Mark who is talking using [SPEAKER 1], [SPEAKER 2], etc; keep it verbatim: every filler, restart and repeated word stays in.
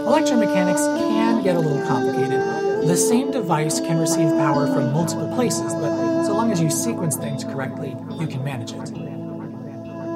[SPEAKER 1] Electromechanics can get a little complicated. The same device can receive power from multiple places, but so long as you sequence things correctly, you can manage it.